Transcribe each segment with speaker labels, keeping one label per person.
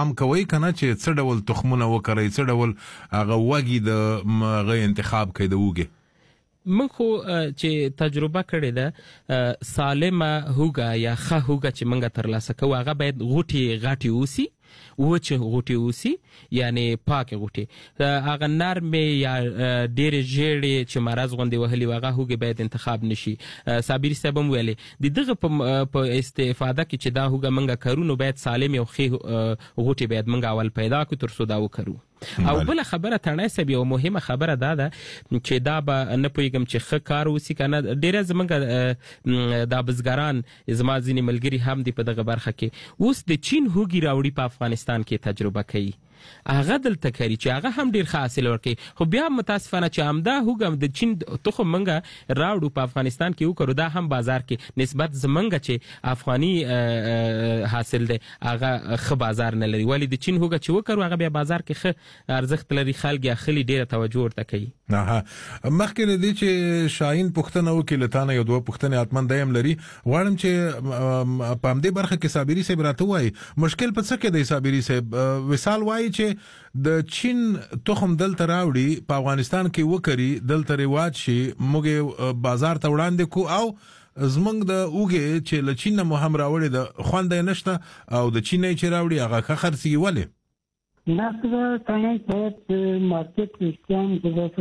Speaker 1: پام کوي کنه چې څه ډول تخمونه وکړي، څه ډول هغه وږي د غي انتخاب کوي د وګي؟
Speaker 2: من خو چې تجربه کړې ده سالمه هوګه یا ښه هوګه چې منګه ترلاسه کوو هغه باید غټي اوسي، وچه غوټي اوسي، یعنی پاک غوټي. هغه نرم یا ډېر ژېړې چې مرز غوندې وهلي هغه هوګې باید انتخاب نشي. صابري صاحب هم ویلې د دغه په استفاده کې چې دا هوګه منګه کرو نو باید سالم یو ښې غوټي باید منګه اول پیدا کړو تر څو دا وکړو. او بل خبره تڼۍ صاحب یو مهمه خبره ده چې دا به نه پوهېږم چې ښه کار وسي که نه. ډېره زموږ دا بزګران زما ځینې ملګري هم دي په دغه برخه کې اوس د چین هوګي راوړي په افغانستان کې تجربه کوي، هغه دلته کوي چې هغه هم ډېر ښه حاصل ورکوي. خو بیا متاسفانه چې همدا هوګه د چین تخم منګه راوړو په افغانستان کې وکړو دا هم بازار کې نسبت زمنګه چې افغاني حاصل دی هغه ښه بازار نه لري، ولې د چین هوګه چې وکړو هغه بیا بازار کې ښه ارزښت لري، خلک یې اخلي، ډېره توجه ورته کوي.
Speaker 1: مخکې له دې چې شاهین پوښتنه وکړي له تا نه یو دوه پوښتنې حتما دی هم لري، غواړم چې په همدې برخه کې صابري صاحب راته وایي مشکل په څه کې دی. صابري صاحب وصال وایي چې د چین تخم دلته راوړي په افغانستان کې وکړي، دلته رواج شي، موږ بازار ته وړاندې کو او زمونږ د اوګې چې له چین نه هم راوړي د خوند یې نشته او د چین نه چې راوړي هغه ښه خرڅېږي. ولې؟
Speaker 3: ناسره تڼۍ صاحب مارکیټ ویښتان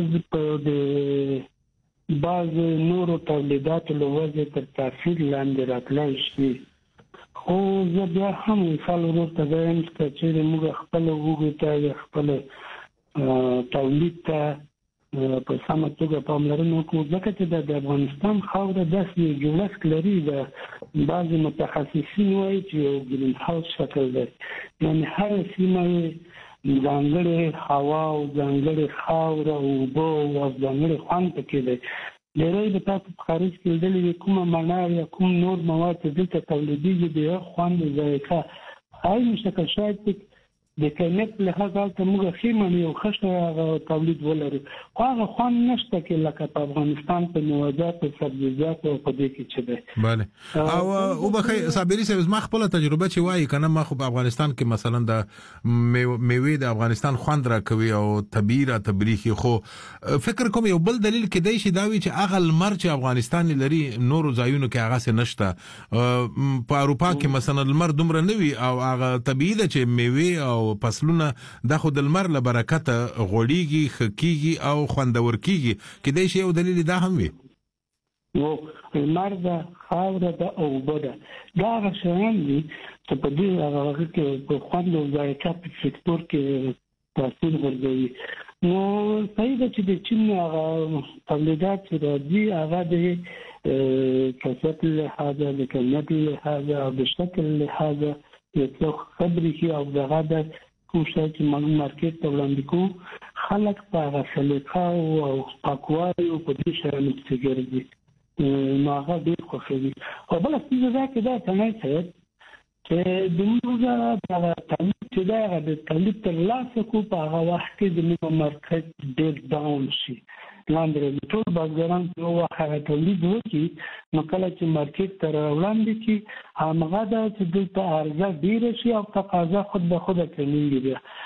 Speaker 3: د بعض نورو تولیداتو له وجې تر تاثیر لاندې راتلی شي، خو زه بیا هم مثال ورور ته وایم چې چېرې موږ خپله اوږو ته یا خپله تولید ته په سمه توګه پاملرنه وکړو، ځکه چې د افغانستان خاوره داسې جوړښت لري، د بعضې متخصصین وایي چې یو ګرین هاوس شکل دی، یعنې هره سیمه یې ځانګړې هوا او ځانګړې خاوره او اوبه او ځانګړې خوند پکې دی. ډېری به تاسو په خارج کې لیدلي وي کومه مڼه یا کوم نور مواد چې دلته تولیدېږي د یو خوند او ذایقه ښایي مشکل شاید د کیمیت له لحاظه هلته موږ ښې مڼې او ښه هغه تولید ولرو، خو هغه خوند نشته کې لکه په افغانستان په میوه‌جاتو سبزیجاتو او په دې کې چې دی.
Speaker 1: بله او وبخښئ صابري صاحب زما خپله تجربه چې وایي که نه ما خو په افغانستان کې مثلا د میوې د افغانستان خوند راکوي او طبیعي راته بریښي، خو فکر کوم یو بل دلیل کیدای شي دا وي چې هغه لمر چې افغانستان لري نورو ځایونو کې هغسې نشته. په اروپا کې مثلا لمر دومره نه وي او هغه طبیعي ده چې میوې او فصلونه دا خو د لمر له برکته غوړیږي، ښه کیږي او خوندور کیږي، کیدای شي یو دلیل دا هم وي.
Speaker 3: لمر ده، خاوره ده او اوبه ده، دا هغه شیان دي چې په دې هغه کې په خوند او ذایقه په سکتور کې تاثیر غورځوي. نو صحیح ده چې د چین هغه تولیدات چې راځي هغه د کیفیت له لحاظه، د کمیت له لحاظه او د شکل له لحاظه یو څه خبرې کې او دغه د کوم شی چې موږ مارکیټ ته وړاندې کوو خلک په هغه سلیقه او پاکوالي او په دې شیانو پسې ګرځي، نو هغه ډېر خوښوي. او بله ستونزه دا کې دا تڼۍ صاحب چې د موږ دغه تولید چې دی هغه د تولید ترلاسه کړو په هغه وخت کې زموږ مارکیټ ډېر ډاون شي، لاندې راځي. ټول بزګران په یو وخت هغه تولید وکړي نو کله چې مارکیټ ته راوړاندې کړي همغه ده چې دلته عرضه ډېره شي او تقاضا خود به خوده کمېږي،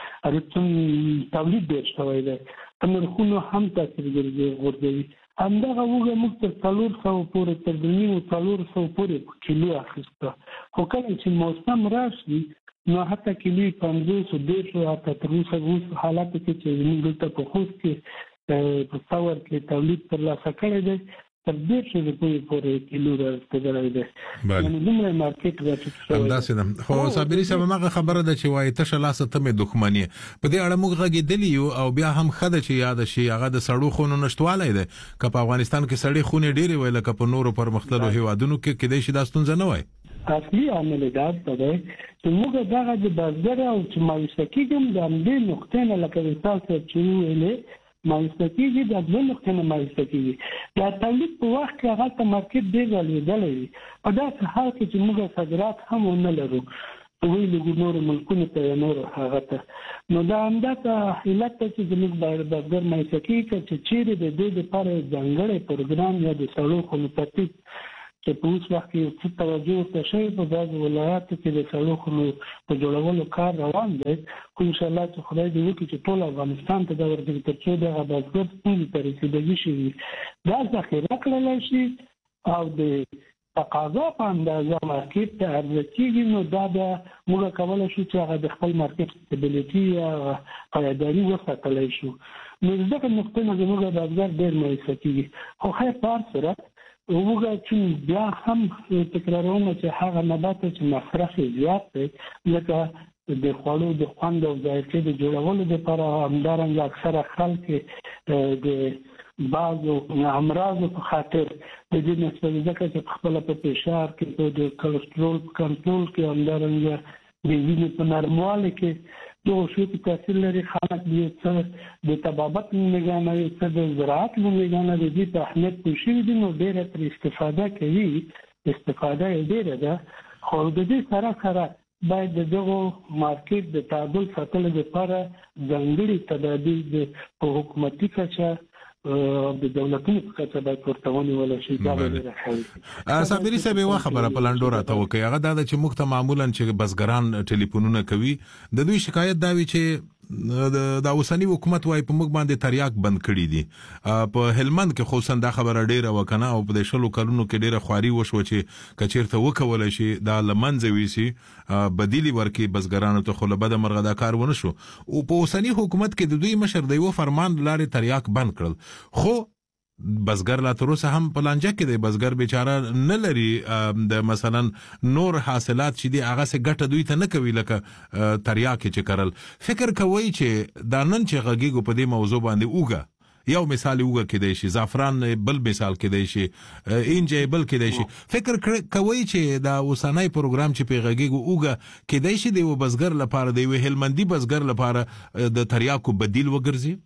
Speaker 3: بیا تولید ډېر شوی دی، په نرخونو هم تاثیر غورځوي. همدغه اوږه موږ تر 400 پورې تر 400 پورې کیلو اخیسته، خو کله چې موسم راشي نو حتی کیلو 500 حتی تر اوسه حالاتو کې چې موږ دلته په خوست کې په ثور کې تولید ترلاسه کړی دی تر 150 پورې کیلو رسېدلی دی، یعنې دومره مارکیټ راټیټ شوی.
Speaker 1: همداسې ده. خو صابري صاحب هماغه خبره ده چې وایي تشه لاسه ته مې دښمن یې. په دې اړه موږ غږېدلي یو او بیا هم ښه ده چې یاده شي هغه د سړو خونو نشتوالی دی. که په افغانستان کې سړې خونې ډېرې وای لکه په نورو پرمختللو هېوادونو کې کیدای شي دا ستونزه نه وای.
Speaker 3: اصلي عامل دا دی چې موږ دغه د بزګر او چې مایوسه کېږم د همدې نقطې نه لکه مثال صاحب چې وویلې مایوسه کېږي، د دوه نقطې نه مایوسه کېږي. د تولید په وخت کې هغه مارکیټ ډېر رالوېدلی وي، په داسې حال کې چې موږ صادرات هم ونه لرو ویلو نورو ملکونو ته یا نورو هغه ته، نو دا همدغه علت ده چې زموږ بزګر مایوسه کېږي چې چیرې د دې دپاره ځانګړی پروګرام یا د سړو خونو ترتیب چې په اوس وخت کې څه توجه ورته شوی په بعض ولایاتو کې د څلوخونو په جوړولو کار روان دی خو ان شاء الله چې خدای دې وکړي چې ټول افغانستان ته دا ورته ترڅو دغه بازګر ټول ته رسیدګي شي دا ذخیره کړل شي او د تقاضا په اندازه مارکیټ ته عرضه کیږي نو دا به موږ کولای شو چې هغه د خپل مارکیټ سټیبیلیټي یا پایداري وساتلی شو نو ځکه نقطه نه زموږ بازار ډېر مایوسه کیږي خو خیر پار سره موږ چې بیا هم تکراروم چې هغه نبات چې مصرف زیات دی لکه د خوړو د خوند او ذایقې د جوړولو لپاره همدارنګه اکثره خلک د بعضو امراضو په خاطر د دې نسبت ځکه چې خپل په فشار کې د کولېسترول کنټرول کې همدارنګه د وینې په نرموالي کې یو شی په تاثیر لري خلک دې څه د طبابت نگانه څه د زراعت نگانه دې په اهمیت پوښي دي نو ډېر تر استفاده کوي استفاده یې ډېره ده خو د دې سره باید دغه مارکیټ د تعادل ساتلو لپاره ځانګړي تدابیر په حکومتي کچه د دولتونو په کچه باید ورتهونی ولا شي دا به
Speaker 1: صابري صاحب یو خبره پلاندو راته وکي هغه دا چې موږ ته معمولا چې بسګران ټلیفونونه کوي د دوی شکایت دا وی چې د اوسنی حکومت وايي په موږ باندې تریاک بند کړی دي په هلمند کې خصوصا دا خبره ډیره وکنه او په شلو کلونو کې ډیره خواري وشو چې کچیرته وکول شي دا لمنځه ویسي بدیلی ورکی بسګرانو ته خو له بده مرغه دا کار ونه شو او په اوسنی حکومت کې د دوی مشر دی و فرمان لارې تریاک بند کړل خو بسګر لا تر اوسه هم پلانجه کې دی بسګر بیچاره نه لري د مثلا نور حاصلات چې دی هغه سه ګټه دوی ته نه کوي لکه تریاک چې کرل فکر کوي چې دا نن چې غږیږي په دې موضوع باندې اوګه یو مثال اوګه کې دی شي زعفران بل مثال کې دی شي انجه بل کې دی شي فکر کوي چې دا اوسنۍ پروګرام چې په غږیږي اوګه کې دی شي دی بسګر لپاره دی هلمندي بسګر لپاره د تریاکو بدیل وګرځي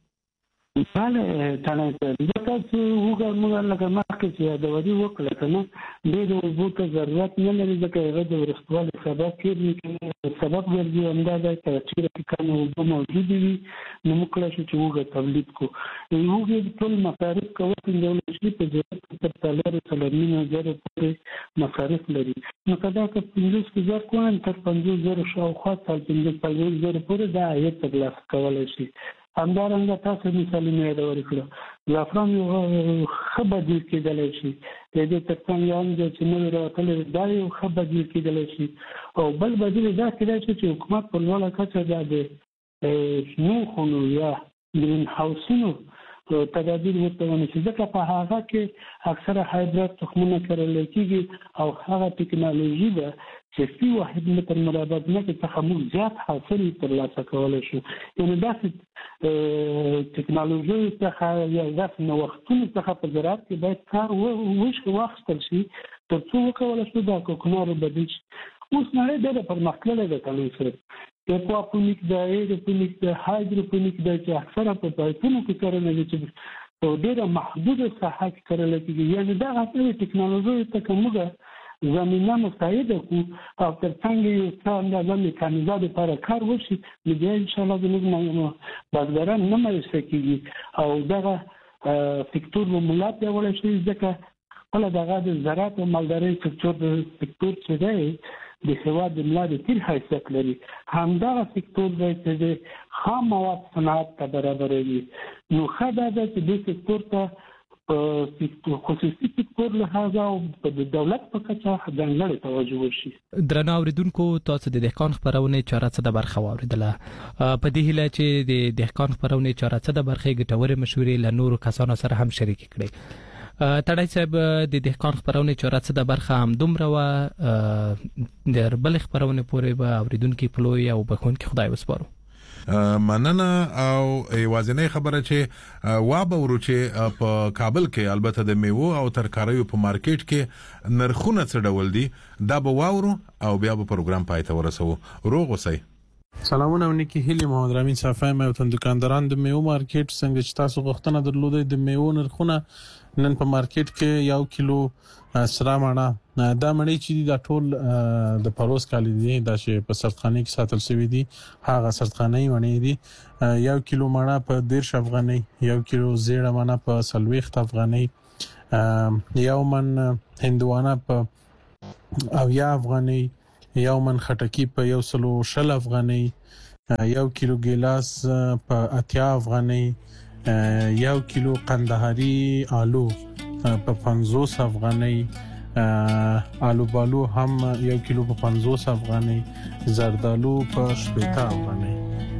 Speaker 3: بله تنه ځکه چې وګورم لکه مخکې چې د ودی وکړه کنه د اوبو ته ضرورت نه لري ځکه هغه د ورستوالي سبب کېږي سبب ګرځي همدا چې کله اوبه موجود وي نو موږ کله چې وګورم تولید کو یو ټول مصارف کوي د دولت په ځای په تلره سلامینه زره پورې مصارف لري نو کدا که 15000 کوان تر 50000 شاوخوا تر 50000 پورې دا عاید ترلاسه کولای شي همدارنګه تاسو مثالونه یې ورکړو زعفران یو خبردي کېدلی شي د دې ترڅنګ یو چې نو راټول دا یو خبردي کېدلی شي او بل بدیل دا کېدای شي چې حکومت په لوړه کچه د شنو خونو یا گرین هاوسونو تدابیر ورته ونیسي ځکه په هغه کې اکثره هایبرید تخمونه کرل کېږي او هغه ټکنالوژي ده چې فی واحد متر مربع ځمکې څخه موږ زیات حاصل ترلاسه کولی شو یعنې داسې ټکنالوژي څخه یا داسې نوښتونو څخه په زراعت کې باید کار واخیستل شي تر څو وکولی شو دا کوکنارو بدیل شي اوس نړۍ ډېره پرمختللې ده تلوي صرف ایکواپونیک ده ایروپونیک ده هایدروپونیک ده چې اکثره په پایپونو کې کرنه ده چې په ډېره محدوده ساحه کې کرنه کېږي یعنې دغه ټکنالوژي ته که موږ زمینه مساعده کو او ترڅنګ یو څه اندازه میکانیزه لپاره کار وشي نو بیا ان شاء الله زموږ بازاران نه مایوسه کېږي او دغه سکتور به ملا پیاوړی شي ځکه خپله دغه د زراعت او مالدارۍ سکتور چې دی د هېواد د ملا د تیر حیثیت لري همدغه سکتور دی چې د خام مواد صنعت ته برابروي نو ښه دا ده چې دې سکتور ته خصوصي سکتور لهدا او په دولت په کچه ځانګړې توجه وشي
Speaker 2: درنو اوریدونکو تاسو د دهقان خبرونه چاره څه د برخه واوریدله په دې هیله چې د دهقان خبرونه چاره څه د برخه ګټورې مشورې له نورو کسانو سره هم شریک کړئ تړای صاحب د دهقان خبرونه چاره څه د برخه هم دومره و د بل خبرونه پورې به اوریدونکو پلوي او بخون کې خدای وسپارو
Speaker 1: مننه او وازنې خبره چې وابورو چې په کابل کې البته د میوه او ترکاریو په مارکیټ کې نرخونه څه ډول دي دا به واورو او بیا به پروګرام پای ته ورسوو روغ اوسئ
Speaker 4: سلامونه ونکي هیله محمد رامین صافی مې وتن دکانداران د میوه مارکیټ څنګه چې تاسو غوښتنه درلودې د میوه نرخونه نن په مارکیټ کې 1 کیلو سره مڼه دا مڼې چې دا ټول د پروس کالی دي دا چې په سرخانه کې ساتل شوی دي هغه سرخانه مڼې دي 1 کیلو مڼه په 10 افغانۍ 1 کیلو زیړه مڼه په 40 افغانۍ یو من هندوانه په 80 افغاني، یو من خټکی په 160 افغاني، 1 کیلو ګیلاس په 80 افغاني، 1 کیلو قندهاري آلو په 50 افغاني، آلو بالو هم 1 کیلو په 50 افغاني، زردالو په 80 افغاني.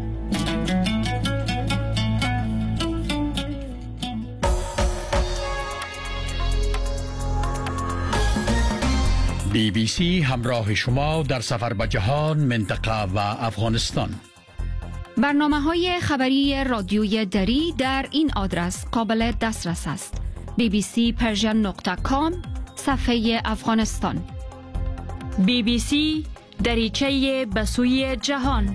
Speaker 5: BBC همراه شما در سفر به جهان، منطقه و افغانستان.
Speaker 6: برنامه‌های خبری رادیوی دری در این آدرس قابل دسترس است: bbcpersian.com صفحه افغانستان. BBC دریچه به سوی جهان.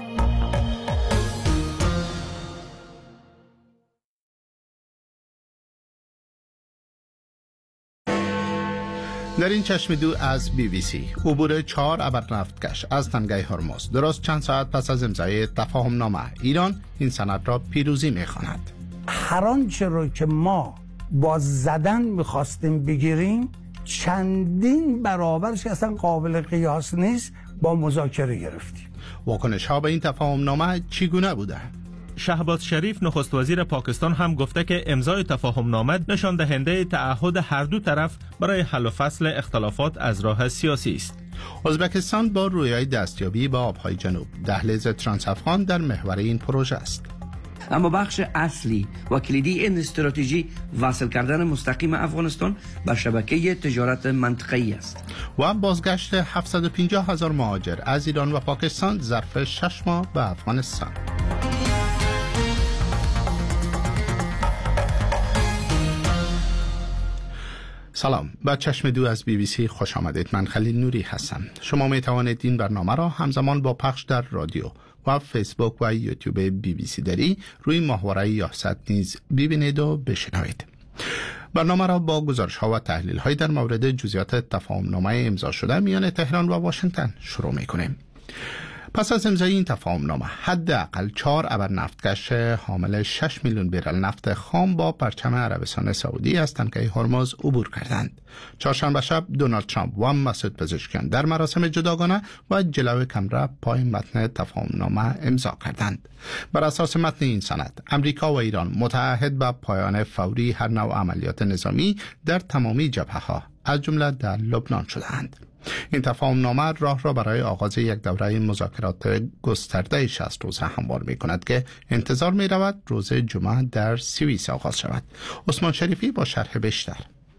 Speaker 7: در این چشم دو از BBC عبور 4 ابرنفتکش از تنگه هرمز درست چند ساعت پس از امضای تفاهم نامه، ایران این سند را پیروزی می‌خواند.
Speaker 8: هر آنچه رو که ما با زدن می‌خواستیم بگیریم چندین برابرش اصلا قابل قیاس نیست با مذاکره گرفتیم.
Speaker 7: واکنش ها به این تفاهم نامه چگونه بوده؟
Speaker 9: شهباز شریف نخست وزیر پاکستان هم گفته که امضای تفاهم نامه نشان دهنده تعهد هر دو طرف برای حل و فصل اختلافات از راه سیاسی است.
Speaker 7: ازبکستان با رویای دستیابی به آبهای جنوب، دهلیز ترانس افغان در محور این پروژه است.
Speaker 10: اما بخش اصلی و کلیدی این استراتژی وصل کردن مستقیم افغانستان به شبکه تجارت منطقه‌ای است
Speaker 7: و بازگشت 750,000 مهاجر از ایران و پاکستان ظرف 6 ماه به افغانستان. سلام، با چشم دو از BBC خوش آمدید. من خلیل نوری هستم. شما می توانید این برنامه را همزمان با پخش در رادیو و فیسبوک و یوتیوب BBC دری روی ماهواره یاست نیز ببینید و بشنوید. برنامه را با گزارش ها و تحلیل های در مورد جزئیات تفاهم نامه امضا شده میان تهران و واشنگتن شروع می کنیم. پس از امضای این تفاهم نامه حداقل 4 ابرنفتکش حامل 6 میلیون برل نفت خام با پرچم عربستان سعودی از تنگه هرمز عبور کردند. چهارشنبه شب دونالد ترامپ و مسعود پزشکیان در مراسم جداگانه و جلو کمره پای متن تفاهم نامه امضا کردند. بر اساس متن این سند، امریکا و ایران متعهد به پایان فوری هر نوع عملیات نظامی در تمامی جبهه‌ها از جمله در لبنان شده‌اند. این تفاهم نامه راه را برای آغاز یک دوره مذاکرات گسترده 60 روزه هموار می کند که انتظار می رود روز جمعه در سوئیس آغاز شود. عثمان شریفی با شرح بیشتر.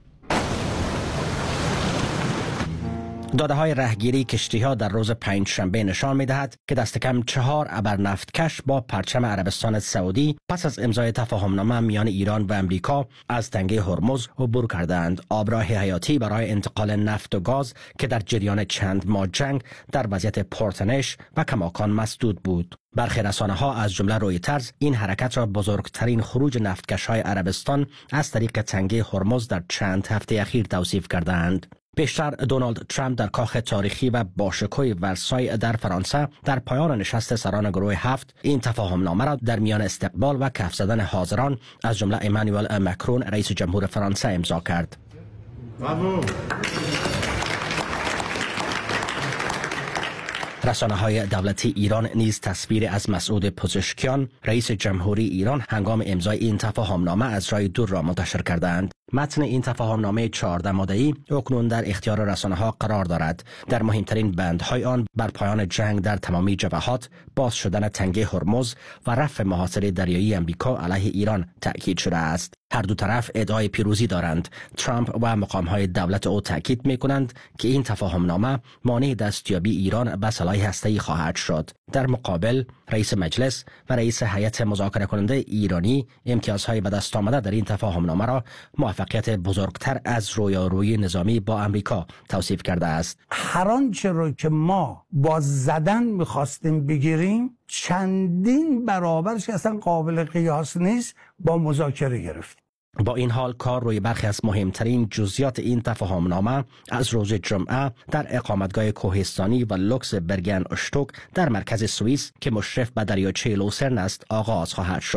Speaker 11: داده‌های رهگیری کشتی‌ها در روز پنجشنبه نشان می‌دهد که دست کم 4 ابرنفتکش با پرچم عربستان سعودی پس از امضای تفاهمنامه میان ایران و امریکا از تنگه هرمز عبور کردند. آبراه حیاتی برای انتقال نفت و گاز که در جریان چند ماه جنگ در وضعیت پرتنش و کماکان مسدود بود. برخی رسانه‌ها از جمله رویترز این حرکت را بزرگترین خروج نفتکش‌های عربستان از طریق تنگه هرمز در چند هفته اخیر توصیف کردند. پیشتر دونالد ترامپ در کاخ تاریخی و باشکوه ورسای در فرانسه در پایان نشست سران گروه 7 این تفاهم نامه را در میان استقبال و کف زدن حاضران از جمله امانوئل مکرون رئیس جمهور فرانسه امضا کرد. رسانه‌های دولتی ایران نیز تصویر از مسعود پزشکیان رئیس جمهوری ایران هنگام امضای این تفاهم نامه از راه دور را منتشر کردند. متن این تفاهم نامه 14 ماده‌ای اکنون در اختیار رسانه‌ها قرار دارد. در مهمترین بندهای آن بر پایان جنگ در تمامی جبهات، باز شدن تنگه هرمز و رفع محاصره دریایی امریکا علیه ایران تأکید شده است. هر دو طرف ادعای پیروزی دارند. ترامپ و مقام‌های دولت او تأکید می‌کنند که این تفاهم نامه مانع دستیابی ایران به سلاح هسته‌ای خواهد شد. در مقابل رئیس مجلس و رئیس هیئت مذاکره کننده ایرانی امتیازهای به دست آمده در این تفاهم نامه را موفقیت بزرگتر از رویارویی نظامی با امریکا توصیف کرده است.
Speaker 8: هر آنچه رو که ما با زدن می‌خواستیم بگیریم چندین برابرش اصلا قابل قیاس نیست با مذاکره گرفتیم.
Speaker 11: با این حال کار روی برخی از مهمترین جزئیات این تفاهم نامه از روز جمعه در اقامتگاه کوهستانی و لوکس برگن اشتوک در مرکز سوئیس که مشرف به دریاچه لوسرن است آغاز خواهد شد.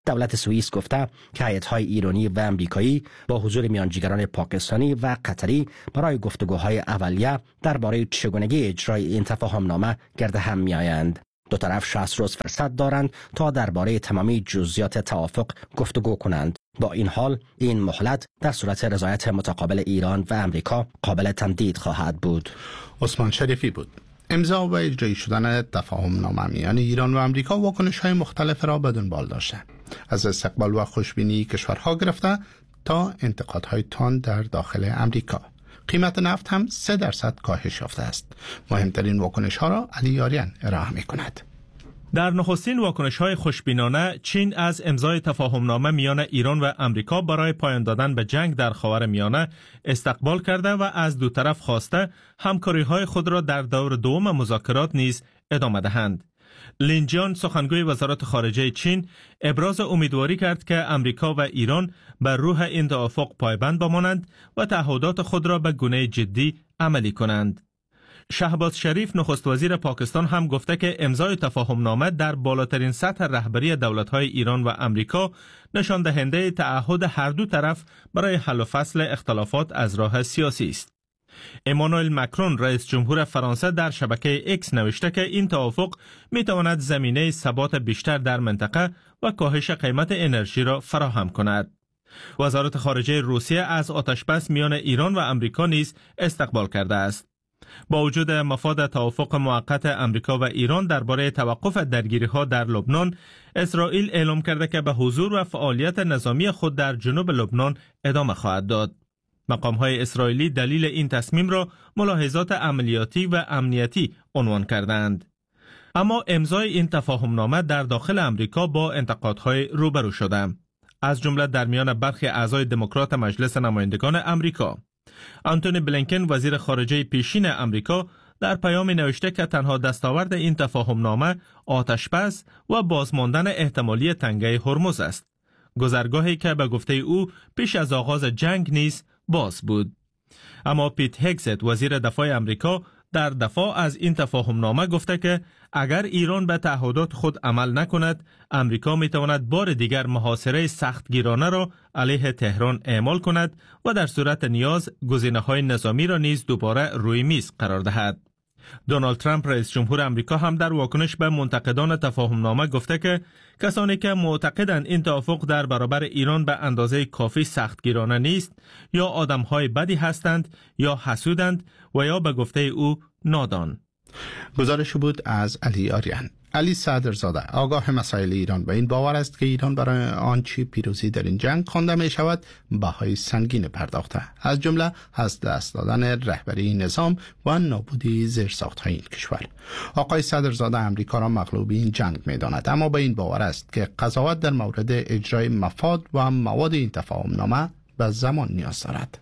Speaker 11: دولت سوئیس گفته که هیئت‌های ایرانی و آمریکایی با حضور میانجیگران پاکستانی و قطری برای گفتگوهای اولیه درباره چگونگی اجرای این تفاهمنامه گرد هم می‌آیند. دو طرف 60 روز فرصت دارند تا درباره تمامی جزئیات توافق گفتگو کنند. با این حال این مهلت در صورت رضایت متقابل ایران و آمریکا قابل تمدید خواهد بود.
Speaker 7: عثمان شریفی بود. امضا و اجرایی شدن تفاهمنامه میان ایران و آمریکا واکنش‌های مختلف را به دنبال داشته، از استقبال و خوشبینی کشورها گرفته تا انتقادهای تند در داخل آمریکا. قیمت نفت هم 3% کاهش یافته است. مهمترین واکنش‌ها را علی یاریان ارائه می‌کند.
Speaker 9: در نخستین واکنش‌های خوشبینانه، چین از امضای تفاهمنامه میان ایران و آمریکا برای پایان دادن به جنگ در خاورمیانه استقبال کرده و از دو طرف خواسته همکاری‌های خود را در دور دوم مذاکرات نیز ادامه دهند. لین جان، سخنگوی وزارت خارجه چین، ابراز امیدواری کرد که آمریکا و ایران بر روح این توافق پایبند بمانند و تعهدات خود را به گونه جدی عملی کنند. شهباز شریف، نخست وزیر پاکستان، هم گفته که امضای تفاهمنامه در بالاترین سطح رهبری دولت‌های ایران و آمریکا نشان دهنده تعهد هر دو طرف برای حل و فصل اختلافات از راه سیاسی است. امانوئل مکرون، رئیس جمهور فرانسه، در شبکه ایکس نوشته که این توافق می‌تواند زمینه ثبات بیشتر در منطقه و کاهش قیمت انرژی را فراهم کند. وزارت خارجه روسیه از آتشبس میان ایران و آمریکا نیز استقبال کرده است. با وجود مفاد توافق موقت آمریکا و ایران درباره توقف درگیری‌ها در لبنان، اسرائیل اعلام کرده که به حضور و فعالیت نظامی خود در جنوب لبنان ادامه خواهد داد. مقام‌های اسرائیلی دلیل این تصمیم را ملاحظات عملیاتی و امنیتی عنوان کردند. اما امضای این تفاهمنامه در داخل آمریکا با انتقادهای روبرو شده، از جمله در میان برخی اعضای دموکرات مجلس نمایندگان آمریکا. آنتونی بلینکن، وزیر خارجه پیشین آمریکا، در پیام نوشته که تنها دستاورد این تفاهمنامه آتشبس و بازماندن احتمالی تنگه هرمز است، گذرگاهی که به گفته او پیش از آغاز جنگ نیز باز بود. اما پیت هگزت، وزیر دفاع آمریکا، در دفاع از این تفاهمنامه گفته که اگر ایران به تعهدات خود عمل نکند، آمریکا میتواند بار دیگر محاصره سختگیرانه را علیه تهران اعمال کند و در صورت نیاز گزینه‌های نظامی را نیز دوباره روی میز قرار دهد. دونالد ترامپ، رئیس جمهور آمریکا، هم در واکنش به منتقدان تفاهمنامه گفته که کسانی که معتقدند این توافق در برابر ایران به اندازه کافی سختگیرانه نیست، یا آدم‌های بدی هستند، یا حسودند و یا به گفته او نادان.
Speaker 7: گزارش بود از علی آریان. علی صدرزاده آگاه مسائل ایران و این باور است که ایران برای آنچه پیروزی در این جنگ خوانده می شود بهای سنگین پرداخته، از جمله از دست دادن رهبری نظام و نابودی زیرساخت‌های این کشور. آقای صدرزاده امریکا را مغلوب این جنگ می داند، اما به این باور است که قضاوت در مورد اجرای مفاد و مواد این تفاهمنامه به زمان نیاز دارد.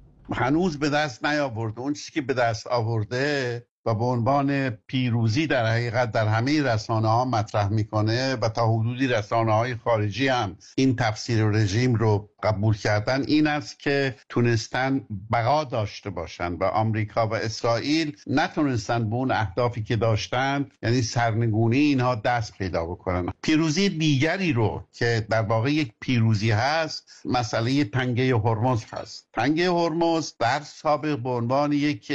Speaker 12: هنوز به دست نیاورده. اون چیزی که به دست آورده و به عنوان پیروزی در حقیقت در همه رسانه‌ها مطرح میکنه و تا حدودی رسانه‌های خارجی هم این تفسیر رژیم رو قبول کردن، این است که تونستن بقا داشته باشن و آمریکا و اسرائیل نتونستن به اون اهدافی که داشتن، یعنی سرنگونی اینها، دست پیدا بکنن. پیروزی دیگری رو که در واقع یک پیروزی هست، مسئله تنگه هرمز هست. تنگه هرمز در سابق به عنوان یک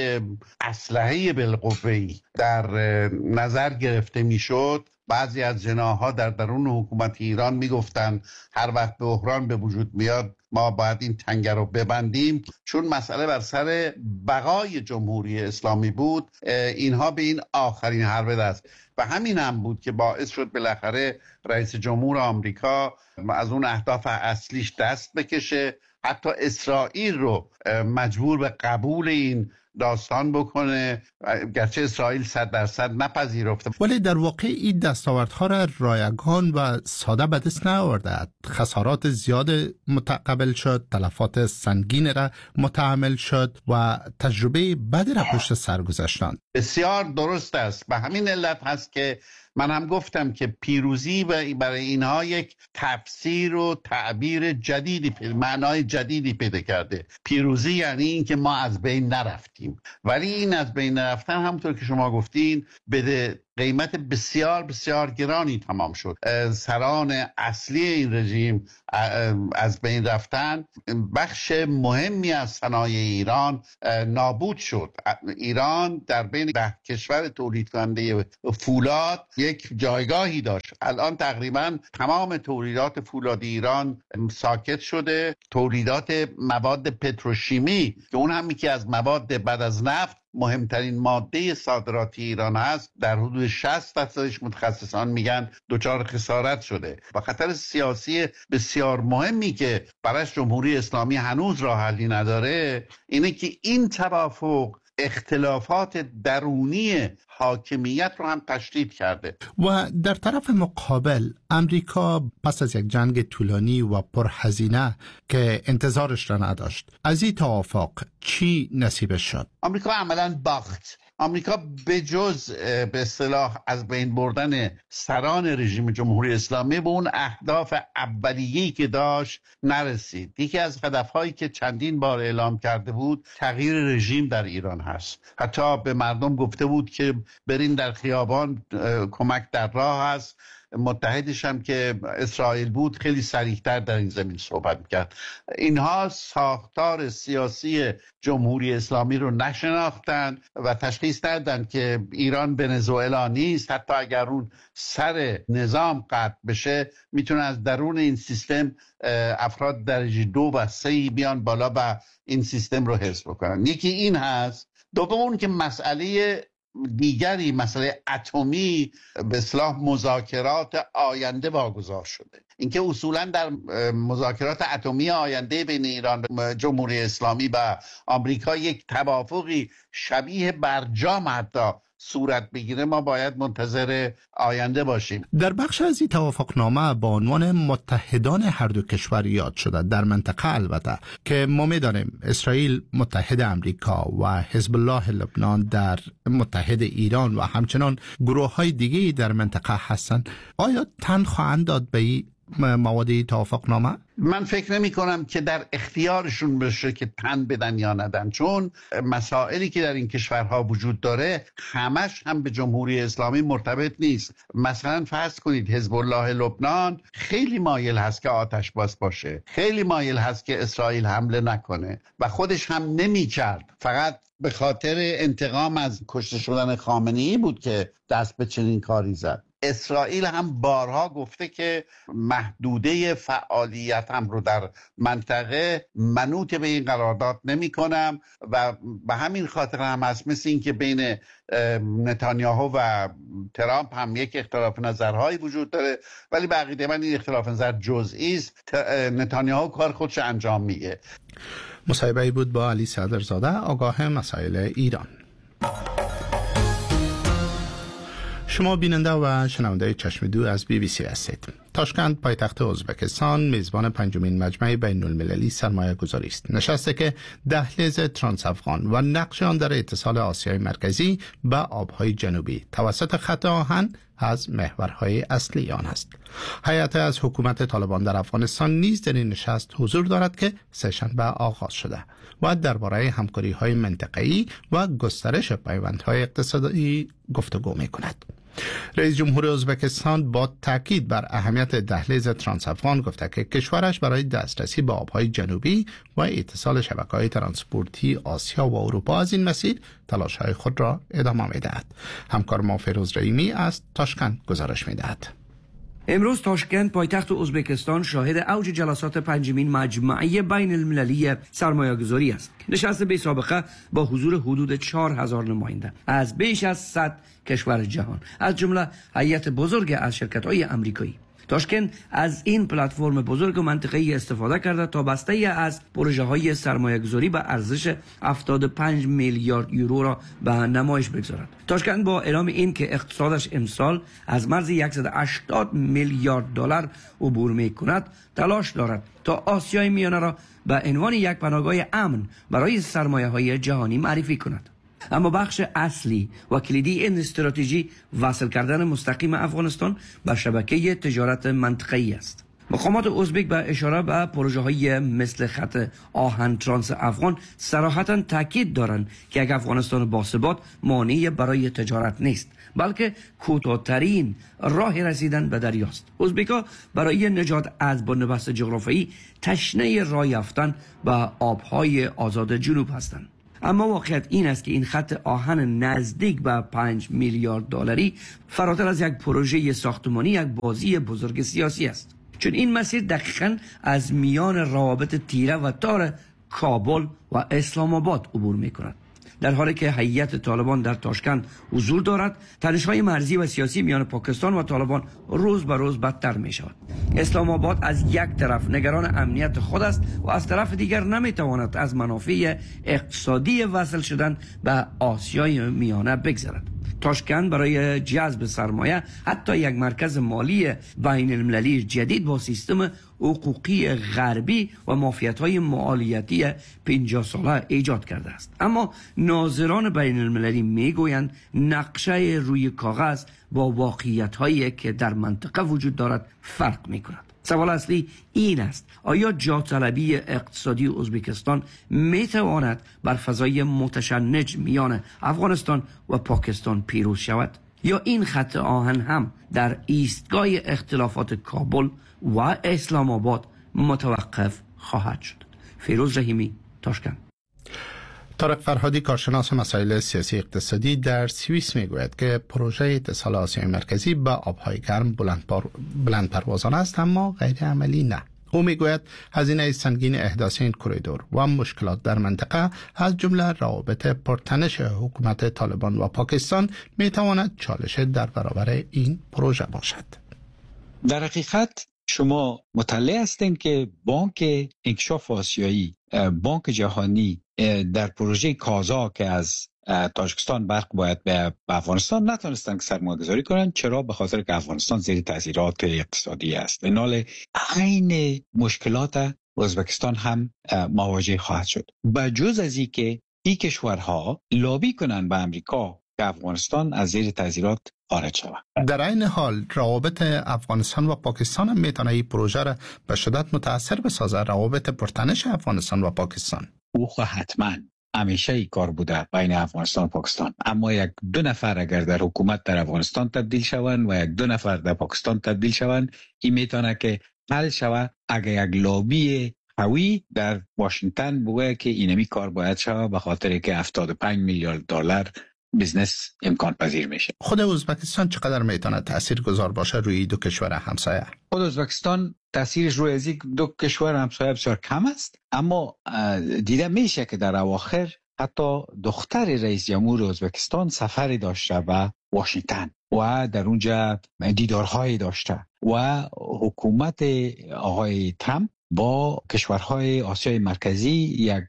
Speaker 12: اسلحه بالقوه‌ای در نظر گرفته میشد. بعضی از جناح‌ها در درون حکومت ایران میگفتن هر وقت بحران به وجود میاد ما باید این تنگه رو ببندیم. چون مسئله بر سر بقای جمهوری اسلامی بود، اینها به این آخرین حرب دست و همین هم بود که باعث شد بالاخره رئیس جمهور آمریکا از اون اهداف اصلیش دست بکشه، حتی اسرائیل رو مجبور به قبول این داستان بکنه، گرچه اسرائیل 100% نپذیرفته.
Speaker 7: ولی در واقع این دستاوردها را رایگان و ساده به دست نیاورده. خسارات زیاد متقبل شد، تلفات سنگین را متحمل شد و تجربه بدی را پشت سر گذاشتند.
Speaker 12: بسیار درست است. به همین علت هست که من هم گفتم که پیروزی برای اینها یک تفسیر و تعبیر جدیدی، معنای جدیدی پیدا کرده. پیروزی یعنی این که ما از بین نرفتیم، ولی این از بین نرفتن همونطور که شما گفتین به قیمت بسیار بسیار گرانی تمام شد. سران اصلی این رژیم از بین رفتن، بخش مهمی از صنایع ایران نابود شد. ایران در بین 10 کشور تولید کننده فولاد یک جایگاهی داشت. الان تقریبا تمام تولیدات فولاد ایران ساکت شده. تولیدات مواد پتروشیمی که اون هم یکی از مواد بعد از نفت مهمترین ماده صادراتی ایران هست، در حدود 60% متخصصان میگن دچار خسارت شده. و خطر سیاسی بسیار مهمی که برایش جمهوری اسلامی هنوز راه حلی نداره اینه که این توافق اختلافات درونی حاکمیت رو هم تشدید کرده.
Speaker 7: و در طرف مقابل امریکا پس از یک جنگ طولانی و پرهزینه که انتظارش را نداشت، از این توافق چی نصیبش شد؟
Speaker 12: آمریکا عملاً باخت. آمریکا به جز به اصطلاح از بین بردن سران رژیم جمهوری اسلامی به اون اهداف اولیه‌ای که داشت نرسید. یکی از هدف‌هایی که چندین بار اعلام کرده بود تغییر رژیم در ایران هست. حتی به مردم گفته بود که برین در خیابان، کمک در راه هست. متحدش هم که اسرائیل بود خیلی سریعتر در این زمین صحبت میکرد. اینها ساختار سیاسی جمهوری اسلامی رو نشناختن و تشخیص ندادن که ایران ونزوئلا نیست. حتی اگر اون سر نظام قطع بشه میتونه از درون این سیستم افراد درجه 2 و 3 بیان بالا و این سیستم رو حفظ بکنن. یکی این هست. دوم اون که مسئله دیگری، مسئله اتمی، به اصطلاح مذاکرات آینده واگذار شده. اینکه اصولا در مذاکرات اتمی آینده بین ایران و جمهوری اسلامی و آمریکا یک توافقی شبیه برجام حتی صورت بگیره، ما باید منتظر آینده باشیم.
Speaker 7: در بخش از این توافقنامه با عنوان متحدان هر دو کشور یاد شده، در منطقه البته، که ما می‌دانیم اسرائیل متحد امریکا و حزب الله لبنان در متحد ایران و همچنان گروه‌های دیگه‌ای در منطقه هستند. آیا تن خواهند داد به این مواد توافقنامه؟
Speaker 12: من فکر نمی کنم که در اختیارشون بشه که تن بدن یا ندن، چون مسائلی که در این کشورها وجود داره همش هم به جمهوری اسلامی مرتبط نیست. مثلا فرض کنید حزب الله لبنان خیلی مایل هست که آتش باز باشه، خیلی مایل هست که اسرائیل حمله نکنه و خودش هم نمی کرد، فقط به خاطر انتقام از کشته شدن خامنه‌ای بود که دست به چنین کاری زد. اسرائیل هم بارها گفته که محدوده فعالیتم رو در منطقه منوط به این قرارداد نمی کنم و به همین خاطر هم هست مثل این که بین نتانیاهو و ترامپ هم یک اختلاف نظرهایی وجود داره، ولی به عقیده من این اختلاف نظر جزئی است. نتانیاهو کار خودش انجام میده.
Speaker 7: مصاحبه‌ای بود با علی صدرزاده، آگاه مسائل ایران. شما بیننده و شنونده چشم دو از BBC هستید. تاشکند پایتخت ازبکستان میزبان 5مین مجمع بین المللی سرمایه گذاری است. نشسته که دهلیز ترانس افغان و نقش آن در اتصال آسیای مرکزی به آبهای جنوبی توسط خط آهن از محورهای اصلی آن است. هیئت از حکومت طالبان در افغانستان نیز در این نشست حضور دارد که سه‌شنبه آغاز شده و درباره همکاری‌های منطقه‌ای و گسترش پیوندهای اقتصادی گفتگو می‌کند. رئیس جمهور ازبکستان با تاکید بر اهمیت دهلیز ترانس افغان گفته که کشورش برای دسترسی به آبهای جنوبی و اتصال شبکه‌های ترانسپورتی آسیا و اروپا از این مسیر تلاش‌های خود را ادامه می‌دهد. همکار ما فیروز رحیمی از تاشکند گزارش می‌دهد.
Speaker 10: امروز تاشکند پایتخت ازبکستان شاهد اوج جلسات 5مین مجمع بین المللی سرمایه‌گذاری است. نشست بی سابقه با حضور حدود 4000 نماینده از بیش از 100 کشور جهان، از جمله هیئت بزرگ از شرکت‌های آمریکایی. تاشکند از این پلتفرم بزرگ منطقه‌ای استفاده کرده تا بسته‌ای از پروژه‌های سرمایه‌گذاری به ارزش 75 میلیارد یورو را به نمایش بگذارد. تاشکند با اعلام این که اقتصادش امسال از مرز 180 میلیارد دلار عبور می‌کند، تلاش دارد تا آسیای میانه را به عنوان یک پناهگاه امن برای سرمایه‌های جهانی معرفی کند. اما بخش اصلی و کلیدی این استراتژی وصل کردن مستقیم افغانستان به شبکه تجارت منطقه‌ای است. مقامات ازبک به اشاره به پروژه‌های مثل خط آهن ترانس افغان صراحتاً تاکید دارند که یک افغانستان باثبات مانعی برای تجارت نیست، بلکه کوتاه‌ترین راه رسیدن به دریاست. ازبک‌ها برای نجات از بنبست جغرافیایی تشنه راه یافتن به آبهای آزاد جنوب هستند. اما واقعیت این است که این خط آهن نزدیک به 5 میلیارد دلاری فراتر از یک پروژه ساختمانی یک بازی بزرگ سیاسی است، چون این مسیر دقیقاً از میان روابط تیره و تار کابل و اسلام آباد عبور می کند. در حالی که هیئت طالبان در تاشکند حضور دارد، تنش‌های مرزی و سیاسی میان پاکستان و طالبان روز به روز بدتر می شود. اسلام آباد از یک طرف نگران امنیت خود است و از طرف دیگر نمی تواند از منافع اقتصادی وصل شدن به آسیای میانه بگذرد. تاشکند برای جذب سرمایه حتی یک مرکز مالی بین المللی جدید با سیستم حقوقی غربی و معافیت‌های مالیاتی 50 ساله ایجاد کرده است. اما ناظران بین المللی میگویند نقشه روی کاغذ با واقعیت‌هایی که در منطقه وجود دارد فرق می‌کند. سوال اصلی این است: آیا جاطلبی اقتصادی ازبکستان میتواند بر فضای متشنج میان افغانستان و پاکستان پیروز شود؟ یا این خط آهن هم در ایستگاه اختلافات کابل و اسلام آباد متوقف خواهد شد؟ فیروز رحیمی، تاشکند.
Speaker 7: طارق فرهادی، کارشناس مسائل سیاسی اقتصادی در سوئیس، میگوید که پروژه اتصال آسیای مرکزی به آبهای گرم بلند پروازانه است اما غیر عملی نه. او میگوید هزینه سنگین احداث این کوریدور و مشکلات در منطقه از جمله روابط پرتنش حکومت طالبان و پاکستان میتواند چالش در برابر این پروژه باشد.
Speaker 13: در حقیقت شما مطلع هستین که بانک انکشاف آسیایی، بانک جهانی در پروژه کازا که از تاجیکستان برق باید به افغانستان نتونستن که سرمایه‌گذاری کنن. چرا؟ به خاطر که افغانستان زیر تاثیرات اقتصادی است. اینال عین مشکلات ازبکستان هم مواجه خواهد شد. به جز از این که این کشورها لابی کنن به امریکا که افغانستان از زیر تاثیرات خارج شود.
Speaker 7: در این حال روابط افغانستان و پاکستان هم میتونه این پروژه را به شدت متاثر بسازه. روابط پرتنش افغانستان و پاکستان
Speaker 13: او حتما همیشه ای کار بوده بین افغانستان و پاکستان، اما یک دو نفر اگر در حکومت در افغانستان تبدیل شوند و یک دو نفر در پاکستان تبدیل شوند، این میتونه که حل شود اگر یک لابی قوی در واشنگتن بگه که اینمی کار باید شود، به خاطر که 75 میلیارد دلار بیزنس امکان پذیر میشه.
Speaker 7: خود ازبکستان چقدر میتونه تاثیرگذار باشه روی دو کشور همسایه؟
Speaker 13: خود ازبکستان تاثیرش روی از دو کشور همسایه بسیار کم است، اما دیده میشه که در اواخر حتی دختر رئیس جمهور ازبکستان سفری داشته به واشنگتن و در اونجا دیدارهایی داشته و حکومت آقای ترامپ با کشورهای آسیای مرکزی یک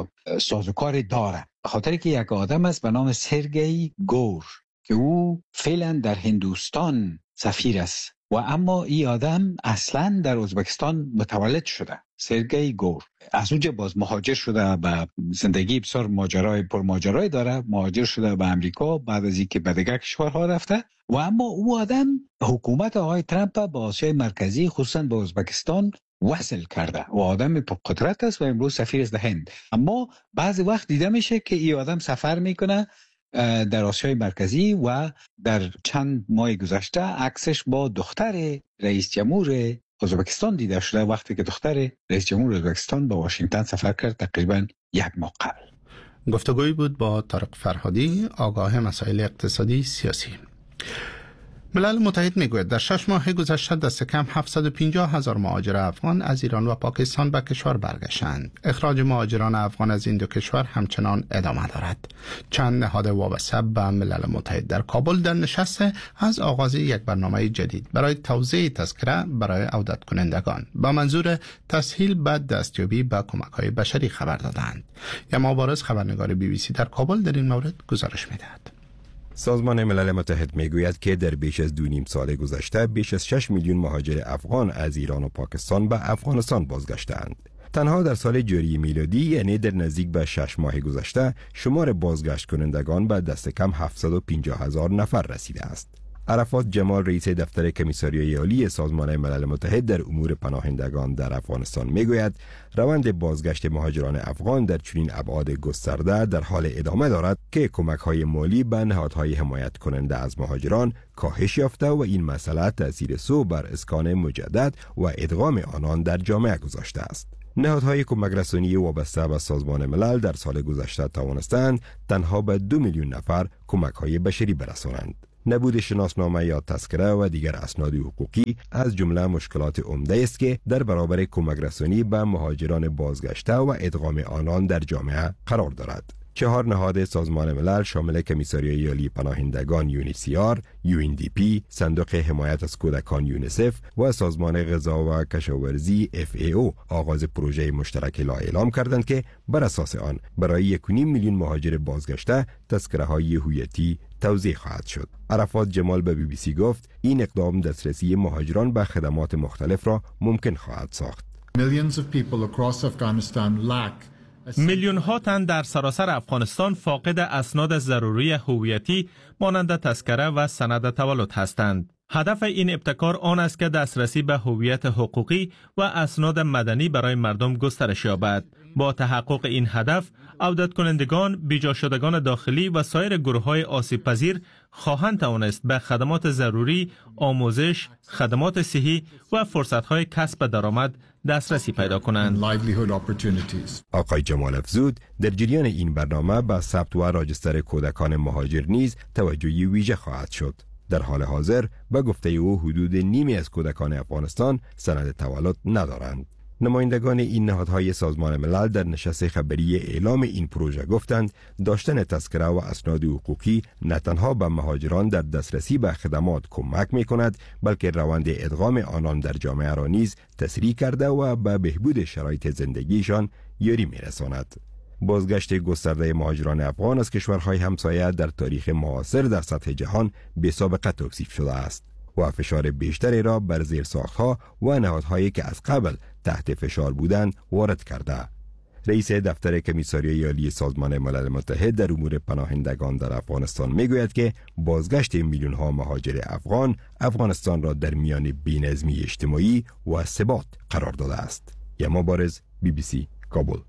Speaker 13: سازوکار داره، خاطر که یک آدم است به نام سرگئی گور که او فعلا در هندوستان سفیر است و اما این آدم اصلا در ازبکستان متولد شده. سرگئی گور از اونجا باز مهاجر شده، به زندگی بسیار پرماجرای داره، مهاجر شده به امریکا بعد از اینکه به دیگر کشورها رفته و اما او آدم حکومت آقای ترامپ با آسیای مرکزی خصوصا به ازبکستان وصل کرده و آدم قدرت است و امروز سفیر است در هند. اما بعضی وقت دیده میشه که این آدم سفر میکنه در آسیای مرکزی و در چند ماه گذشته عکسش با دختر رئیس جمهور ازبکستان دیده شده، وقتی که دختر رئیس جمهور ازبکستان به واشنگتن سفر کرد تقریبا یک ماه قبل.
Speaker 7: گفتگویی بود با طارق فرهادی، آگاه مسائل اقتصادی سیاسی. ملل متحد میگوید در 6 ماه گذشته دست کم 750,000 مهاجر افغان از ایران و پاکستان به کشور برگشتند. اخراج مهاجران افغان از این دو کشور همچنان ادامه دارد. چند نهاد وابسته به ملل متحد در کابل در نشست از آغاز یک برنامه جدید برای توزیع تذکره برای عودت کنندگان با منظور تسهیل به دستیابی به کمک‌های بشری خبر دادند. یما بارز، خبرنگار BBC در کابل، در این مورد گزارش می‌دهد.
Speaker 14: سازمان ملل متحد میگوید که در بیش از 2.5 سال گذشته بیش از 6 میلیون مهاجر افغان از ایران و پاکستان به افغانستان بازگشتند. تنها در سال جاری میلادی، یعنی در نزدیک به 6 ماه گذشته، شمار بازگشت کنندگان به دست کم 750,000 نفر رسیده است. عرفات جمال رئیس دفتر کمیساریای عالی سازمان ملل متحد در امور پناهندگان در افغانستان میگوید روند بازگشت مهاجران افغان در چنین ابعاد گسترده در حال ادامه دارد که کمک‌های مالی به نهادهای حمایت کننده از مهاجران کاهش یافته و این مسئله تأثیر سو بر اسکان مجدد و ادغام آنان در جامعه گذاشته است. نهادهای کمک رسانی وابسته به سازمان ملل در سال گذشته توانستند تنها به 2 میلیون نفر کمک‌های بشری برسانند. نبود شناسنامه یا تذکره و دیگر اسناد حقوقی از جمله مشکلات عمده است که در برابر کمک رسانی به مهاجران بازگشته و ادغام آنان در جامعه قرار دارد. 4 نهاد سازمان ملل شامل کمیساریای عالی پناهندگان یونیسیار، UNDP، صندوق حمایت از کودکان یونیسف و سازمان غذا و کشاورزی FAO آغاز پروژه مشترک لا اعلام کردند که بر اساس آن برای 1.5 میلیون مهاجر بازگشته تذکره‌های هویتی توزیع خواهد شد. عرفات جمال به BBC گفت این اقدام دسترسی مهاجران به خدمات مختلف را ممکن خواهد ساخت.
Speaker 9: میلیون ها تن در سراسر افغانستان فاقد اسناد ضروری هویتی مانند تذکره و سند تولد هستند. هدف این ابتکار آن است که دسترسی به هویت حقوقی و اسناد مدنی برای مردم گسترش یابد. با تحقق این هدف، عودت کنندگان، بیجا شدگان داخلی و سایر گروه‌های آسیب پذیر خواهند توانست به خدمات ضروری، آموزش، خدمات صحی و فرصت‌های کسب درآمد دسترسی پیدا کنند.
Speaker 14: آقای جمال افزود در جریان این برنامه به ثبت و راجستر کودکان مهاجر نیز توجهی ویژه خواهد شد. در حال حاضر به گفته او حدود نیمی از کودکان افغانستان سند تولد ندارند. نمایندگان این نهادهای سازمان ملل در نشست خبری اعلام این پروژه گفتند داشتن تذکره و اسناد حقوقی نه تنها به مهاجران در دسترسی به خدمات کمک می کند بلکه روند ادغام آنان در جامعه را نیز تسریع کرده و به بهبود شرایط زندگیشان یاری می رساند. بازگشت گسترده مهاجران افغان از کشورهای همسایه در تاریخ معاصر در سطح جهان بی سابقه توصیف شده است و فشار بیشتری را بر زیرساختها و نهادهایی که از قبل تحت فشار بودند وارد کرده. رئیس دفتر کمیساریای عالی سازمان ملل متحد در امور پناهندگان در افغانستان میگوید که بازگشت میلیون ها مهاجر افغان افغانستان را در میان بی‌نظمی اجتماعی و ثبات قرار داده است. یما بارز، BBC کابل.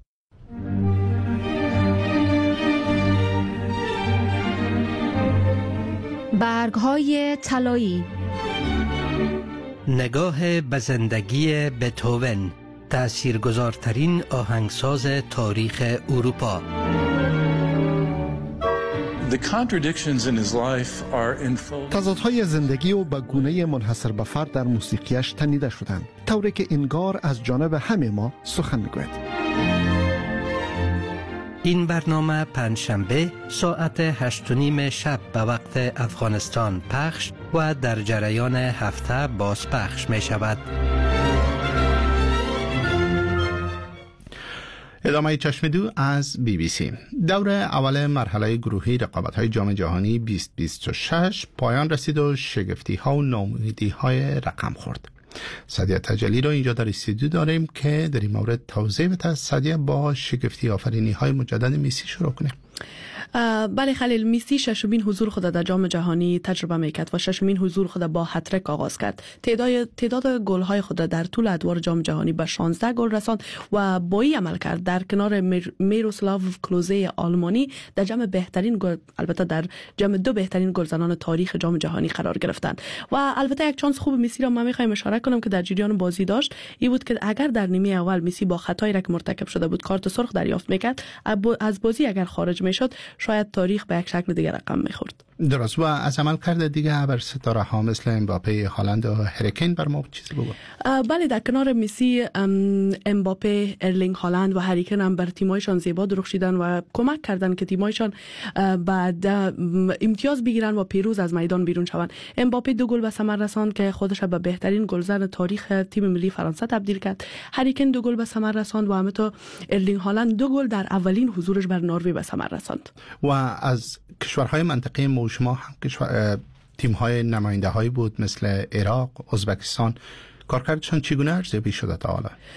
Speaker 6: برگ‌های طلایی،
Speaker 15: نگاه به زندگی بتهوون، تأثیرگذارترین آهنگساز تاریخ اروپا.
Speaker 16: تضادهای زندگی و به گونه منحصر به فرد در موسیقیش تنیده شدند، طوری که انگار از جانب همه ما سخن میگوید.
Speaker 15: این برنامه پنجشنبه ساعت 8:30 شب به وقت افغانستان پخش و در جریان هفته بازپخش می شود.
Speaker 7: ادامه چشم دو از BBC. دور اول مرحله گروهی رقابت‌های جام جهانی 2026 پایان رسید و شگفتی‌ها و ناامیدی‌های رقم خورد. سعدیه تجلی رو اینجا در استودیو داریم که در این مورد توضیح بده. سعدیه، با شگفتی آفرینی‌های مجدد مسی شروع کنیم.
Speaker 17: بله خلیل، میسی ششمین حضور خود در جام جهانی تجربه میکرد و ششمین حضور خود با هتریک آغاز کرد. تعداد گل‌های خود در طول ادوار جام جهانی به 16 گل رساند و با این عمل کرد در کنار میروسلاو کلوزه آلمانی در جمع بهترین گل، البته در جمع 2 بهترین گلزنان تاریخ جام جهانی قرار گرفتند. و البته یک چانس خوب میسی را من میخوایم اشاره کنم که در جریان بازی داشت، این بود که اگر در نیمه اول میسی با خطایی را که مرتکب شده بود کارت سرخ دریافت میکرد، از بازی اگر خارج میشد شاید تاریخ به یک شکل دیگر رقم میخورد.
Speaker 7: درست. و از عمل کرده دیگه بر ستاره ها مثل امباپه، هالند و هریکین بر ما چیزی بگو؟
Speaker 17: بله، در کنار مسی، امباپه، ارلینگ هالند و هریکین هم بر تیمایشان زیبا درخشیدن و کمک کردن که تیمایشان بعد امتیاز بگیرن و پیروز از میدان بیرون شوند. امباپه 2 گل به ثمر رساند که خودش به بهترین گلزن تاریخ تیم ملی فرانسه تبدیل کرد. هریکین 2 گل به ثمر رساند و همینطور ارلینگ هالند 2 گل در اولین حضورش بر نروژ به ثمر رساند.
Speaker 7: و از کشورهای منطقه شما هم تیم‌های نماینده‌هایی بود مثل عراق، ازبکستان. کارکردشان چگونه ارزیابی شده تا حالا؟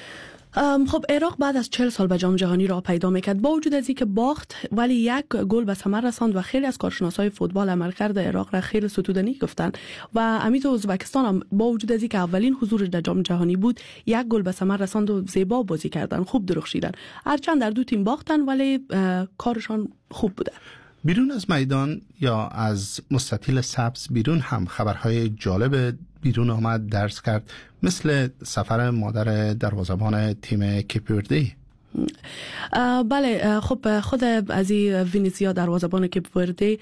Speaker 17: خب عراق بعد از 40 سال به جام جهانی را پیدا میکرد، با وجود از اینکه باخت ولی یک گل به ثمر رساند و خیلی از کارشناسای فوتبال عملکرد عراق را خیلی ستودنی گفتن و امیت ازبکستان هم با وجود از اینکه اولین حضورش در جام جهانی بود یک گل به ثمر رساند و زیبا بازی کردن، خوب درخشیدن. هرچند در دو تیم باختن ولی کارشان خوب بوده.
Speaker 7: بیرون از میدان یا از مستطیل سبز بیرون هم خبرهای جالب بیرون آمد درس کرد، مثل سفر مادر دروازه‌بان تیم کیپ وردی.
Speaker 17: بله، خب خود از وینیسیا دروازه‌بان کیپ وردی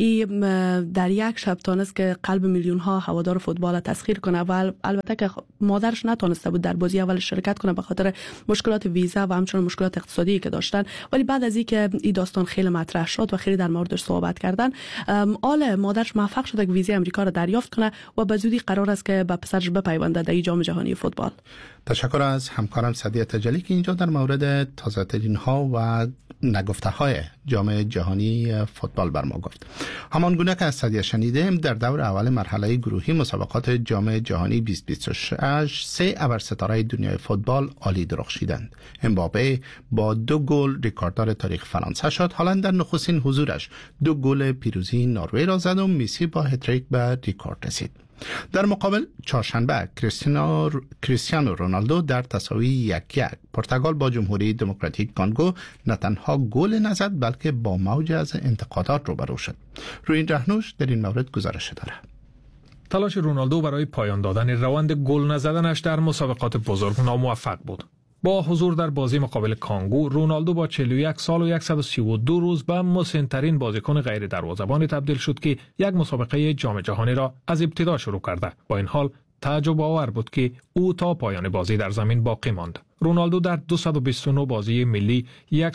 Speaker 17: در یک شب تونست که قلب میلیون ها هوادار فوتبال تسخیر کنه و البته که مادرش نتونسته بود در بازی اول شرکت کنه به خاطر مشکلات ویزا و همچنین مشکلات اقتصادی که داشتن، ولی بعد از اینکه این داستان خیلی مطرح شد و خیلی در موردش صحبت کردن، مادرش موفق شد که ویزای امریکا را دریافت کنه و به زودی قرار است که به پسرش بپیونده در جام جهانی فوتبال.
Speaker 7: تشکر از همکارم سعدیه تجلی که اینجا در مورد تازه‌ترین ها و نگفته های جام جهانی فوتبال بر ما گفت. همان گونه که از سعدیه شنیدیم، در دور اول مرحله گروهی مسابقات جام جهانی 2026 3 ابرستاره دنیای فوتبال عالی درخشیدند. امباپه با 2 گل ریکارددار تاریخ فرانسه شد. هالند در نخستین حضورش 2 گل پیروزی نروژ را زد و مسی با هتریک به ریکورد رسید. در مقابل چهارشنبه کریستیانو رونالدو در تساوی 1-1 پرتغال با جمهوری دموکراتیک کنگو نه تنها گل نزد بلکه با موج از انتقادات روبرو شد. روی این رهنوش در این مورد گزارش داره.
Speaker 18: تلاش رونالدو برای پایان دادن روند گل نزدنش در مسابقات بزرگ ناموفق بود. با حضور در بازی مقابل کانگو، رونالدو با 41 سال و 132 روز به مسن‌ترین بازیکن غیر دروازه‌بان تبدیل شد که یک مسابقه جام جهانی را از ابتدا شروع کرده. با این حال تعجب آور بود که او تا پایان بازی در زمین باقی ماند. رونالدو در 229 بازی ملی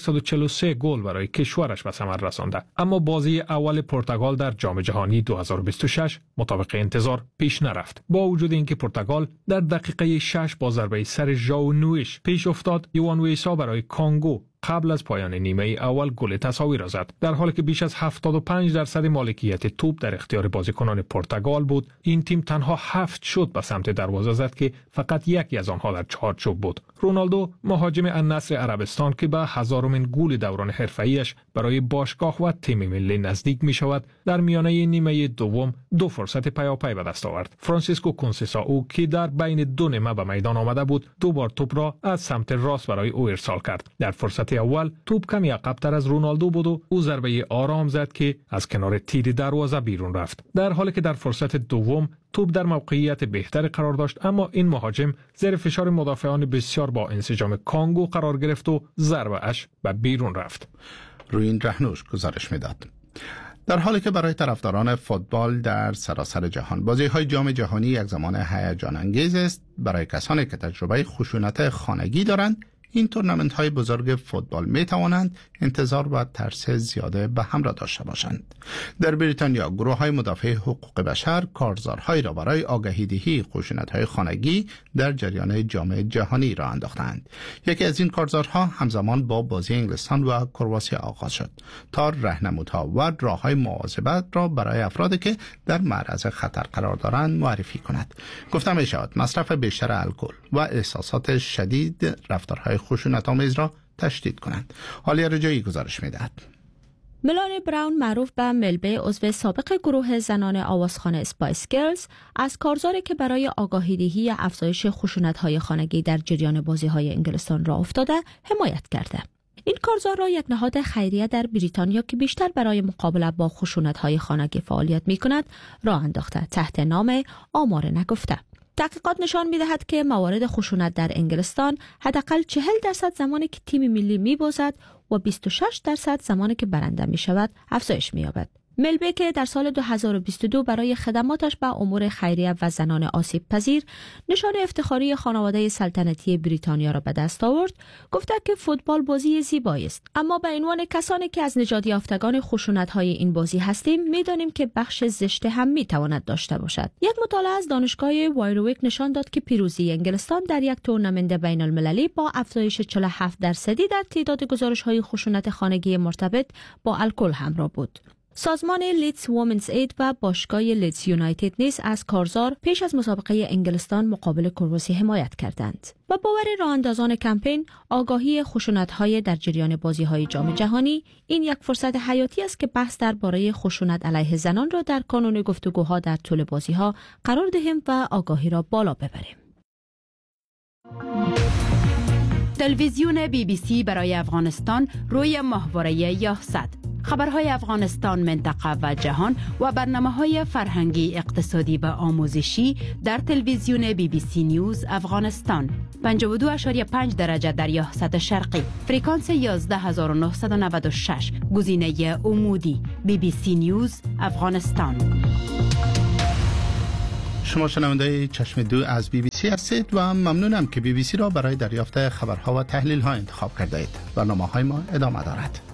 Speaker 18: 143 گل برای کشورش به ثمر رسانده، اما بازی اول پرتغال در جام جهانی 2026 مطابق انتظار پیش نرفت. با وجود اینکه پرتغال در دقیقه 6 با ضربه سر ژائو نویش پیش افتاد، یوان ویسا برای کانگو قبل از پایان نیمه اول گل تساوی را زد. در حالی که بیش از 75% مالکیت توپ در اختیار بازیکنان پرتغال بود، این تیم تنها 7 شوت به سمت دروازه زد که فقط یکی از آنها در چارچوب بود. رونالدو مهاجم النصر عربستان که به 1000مین گل دوران حرفه‌ایش برای باشگاه و تیم ملی نزدیک می شود، در میانه نیمه دوم 2 فرصت پیاپی به دست آورد. فرانسیسکو کونسیسائو که در بین 2 نیمه به میدان آمده بود، 2 بار توپ را از سمت راست برای او ارسال کرد. در فرصت اول توپ کمی عقب‌تر از رونالدو بود و او ضربه آرام زد که از کنار تیر دروازه بیرون رفت. در حالی که در فرصت دوم توپ در موقعیت بهتری قرار داشت، اما این مهاجم زیر فشار مدافعان بسیار با انسجام کانگو قرار گرفت و ضربه اش به بیرون رفت.
Speaker 7: روی این رهنوش گزارش میداد. در حالی که برای طرفداران فوتبال در سراسر جهان بازی‌های جام جهانی یک زمان هیجان انگیز است، برای کسانی که تجربه خشونت خانگی دارند این تورنمنت های بزرگ فوتبال می توانند انتظار و ترس زیاده به همراه داشته باشند. در بریتانیا گروه های مدافع حقوق بشر کارزارهایی را برای آگاهی دهی خشونت های خانگی در جریان جام جهانی را انداختند. یکی از این کارزارها همزمان با بازی انگلستان و کرواتیا آغاز شد تا راهنمودها و راههای مواظبت را برای افرادی که در معرض خطر قرار دارند معرفی کند. گفتم می شود مصرف بیشتر الکل و احساسات شدید رفتارهای خشونت‌آمیز را تشدید کنند. حالی رجایی گزارش می‌دهد.
Speaker 19: ملانی براون معروف به ملبه عضو سابق گروه زنان آوازخوان اسپایس گرلز از کارزاری که برای آگاهی‌دهی افزایش خشونت‌های خانگی در جریان بازی‌های انگلستان راه افتاده حمایت کرده. این کارزار را یک نهاد خیریه در بریتانیا که بیشتر برای مقابله با خشونت‌های خانگی فعالیت می‌کند راه انداخته تحت نام آمار نگفته. تحقیقات نشان می‌دهد که موارد خشونت در انگلستان حداقل 40% زمانی که تیم ملی می‌بازد و 26% زمانی که برنده می‌شود افزایش می‌یابد. ملبه که در سال 2022 برای خدماتش به امور خیریه و زنان آسیب پذیر نشان افتخاری خانواده سلطنتی بریتانیا را به دست آورد، گفته که فوتبال بازی زیبایی است، اما به عنوان کسانی که از نژاد یافتگان خشونت‌های این بازی هستیم می‌دانیم که بخش زشت هم می‌تواند داشته باشد. یک مطالعه از دانشگاه وایرویک نشان داد که پیروزی انگلستان در یک تورنمنت بین‌المللی با افزایش 47% در تعداد گزارش‌های خشونت خانگی مرتبط با الکل همراه بود. سازمان لیدز وومنز اید و باشگاه لیدز یونایتد نیز از کارزار پیش از مسابقه انگلستان مقابل کرواسی حمایت کردند. و باور راه‌اندازان کمپین، آگاهی خشونت‌های در جریان بازی‌های جام جهانی این یک فرصت حیاتی است که بحث درباره خشونت علیه زنان را در کانون گفتگوها در طول بازی‌ها قرار دهیم و آگاهی را بالا ببریم.
Speaker 20: تلویزیون BBC برای افغانستان روی ماهواره 11 خبرهای افغانستان، منطقه و جهان و برنامه‌های فرهنگی، اقتصادی و آموزشی در تلویزیون BBC نیوز افغانستان 52.5 درجه در 11 شرقی، فرکانس 11996، گزینه عمودی، BBC نیوز افغانستان.
Speaker 7: شما شنونده چشم دو از BBC هستید و ممنونم که BBC را برای دریافت خبرها و تحلیل‌ها انتخاب کرده اید. برنامه‌های ما ادامه دارد.